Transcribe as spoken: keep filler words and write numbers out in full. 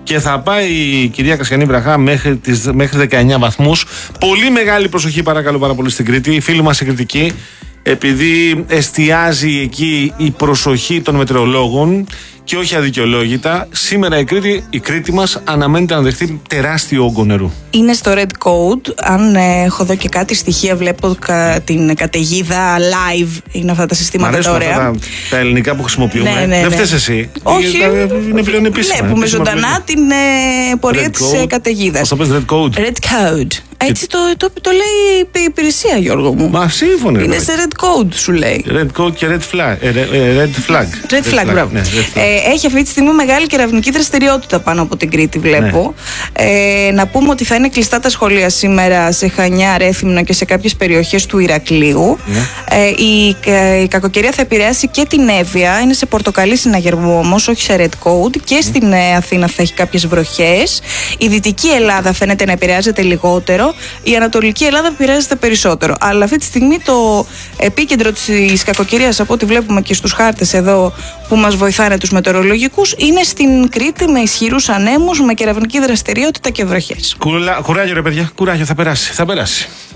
και θα πάει η κυρία Κασιανή Βραχά μέχρι, τις, μέχρι δεκαεννιά βαθμούς. Πολύ μεγάλη προσοχή, παρακαλώ πάρα πολύ, στην Κρήτη. Οι φίλοι μας οι Κρητικοί, επειδή εστιάζει εκεί η προσοχή των μετεωρολόγων και όχι αδικαιολόγητα, σήμερα η Κρήτη, η Κρήτη μας αναμένεται να δεχτεί τεράστιο όγκο νερού. Είναι στο Red Code. Αν ε, έχω εδώ και κάτι στοιχεία, βλέπω κα, την καταιγίδα live. Είναι αυτά τα συστήματα τα ωραία. Αυτά τα, τα ελληνικά που χρησιμοποιούμε. Ναι, ναι, ναι. Δεν φταίς εσύ. Όχι. Είναι πλέον επίσημα. Βλέπουμε ζωντανά την ε, πορεία της καταιγίδας. Πώς το πες, Red Code. Red Code. Έτσι το, το, το λέει η υπηρεσία, Γιώργο μου. Μα σύμφωνοι. Είναι σε Red Code, σου λέει. Red Code και Red Flag. Ε, red Flag. Red Flag, μπράβο. Ναι, ε, έχει αυτή τη στιγμή μεγάλη κεραυνική δραστηριότητα πάνω από την Κρήτη, βλέπω. Ναι. Ε, να πούμε ότι θα είναι κλειστά τα σχολεία σήμερα σε Χανιά, Ρέθυμνο και σε κάποιες περιοχές του Ηρακλείου. Ναι. Ε, η, η κακοκαιρία θα επηρεάσει και την Εύβοια. Είναι σε πορτοκαλί συναγερμό όμως, όχι σε Red Code. Και στην ε, Αθήνα θα έχει κάποιες βροχές. Η Δυτική Ελλάδα φαίνεται να επηρεάζεται λιγότερο. Η Ανατολική Ελλάδα επηρεάζεται περισσότερο. Αλλά αυτή τη στιγμή το επίκεντρο της κακοκαιρίας, από ό,τι βλέπουμε και στους χάρτες εδώ που μας βοηθάνε τους μετεωρολογικούς, είναι στην Κρήτη με ισχυρούς ανέμους, με κεραυνική δραστηριότητα και βροχές. Κουράγιο ρε παιδιά, κουράγιο, θα περάσει, θα περάσει.